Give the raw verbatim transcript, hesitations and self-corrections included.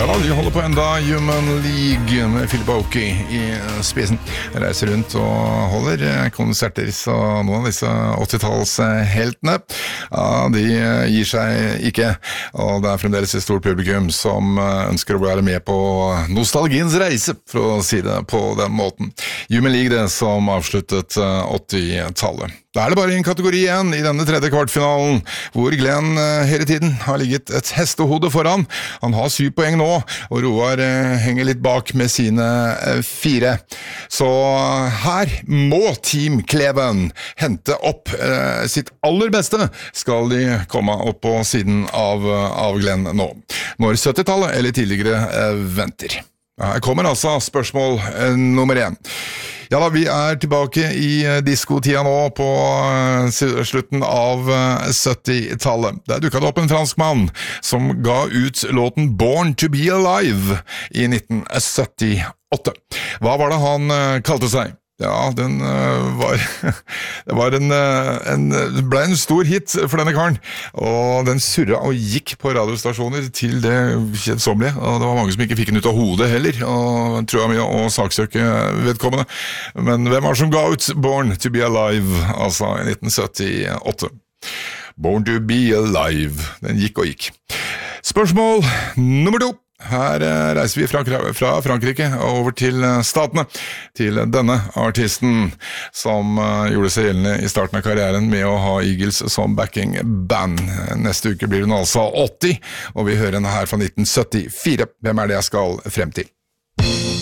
Ja da, de holder på enda Human League med Philip Oakey i spisen. Reiser rundt og holder konserter, så noen av disse åttitalls-heltene, ja, de gir seg ikke. Og det er fremdeles et stort publikum som ønsker å være med på nostalgiens reise, for å si det på den måten. Human League, det som avsluttet åttitallet. Da er det bare en kategori igjen i denne tredje kvartfinalen, hvor Glenn hele tiden har ligget et hestehode foran. Han har syv poeng nå, og Roar henger litt bak med sine fire. Så her må Team Kleven hente opp eh, sitt aller beste, skal de komme opp på siden av, av Glenn nå. Når syttitallet eller tidligere eh, venter. Her kommer altså spørsmål eh, nummer én. Ja da, vi er tilbake i diskotida nå på slutten av syttitallet. Der dukket det opp en fransk mann som ga ut låten Born to be Alive i nitten syttiåtte. Hva var det han kalte seg? Ja, den var, det var en, en, det ble en stor hit for denne karen, og den surret og gikk på radiostasjoner til det kjedsommelige, og det var mange som ikke fikk den ut av hodet heller, og tror jeg mye å saksøke vedkommende. Men hvem var det som ga ut Born to be Alive, altså i nitten syttiåtte? Born to be Alive, den gikk og gikk. Spørsmål nummer to. Her reiser vi fra, fra Frankrike over til statene, til denne artisten som gjorde seg gjeldende i starten av karrieren med å ha Eagles som backing band. Neste uke blir hun altså åtti, og vi hører henne her fra nitten syttifire. Hvem er det jeg skal frem til?